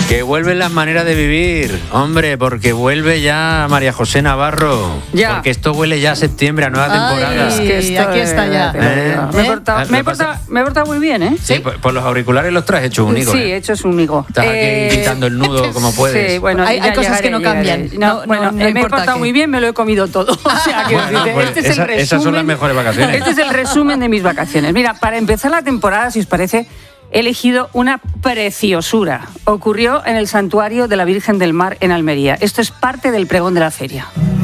Que vuelven las maneras de vivir, hombre, porque vuelve ya María José Navarro. Ya. Porque esto huele ya a septiembre, a nueva temporada. Es que esto, aquí está ya. Me he portado muy bien, ¿eh? Sí, por los auriculares los traes hechos únicos. Sí, hechos únicos. Estás aquí quitando el nudo como puedes. Sí, bueno, Hay cosas que no cambian. No me he importa portado qué. muy bien, me lo he comido todo. O sea, que Bueno, pues este es el resumen. esas son las mejores vacaciones. Este es el resumen de mis vacaciones. Mira, para empezar la temporada, si os parece, he elegido una preciosura. Ocurrió en el Santuario de la Virgen del Mar en Almería. Esto es parte del pregón de la feria.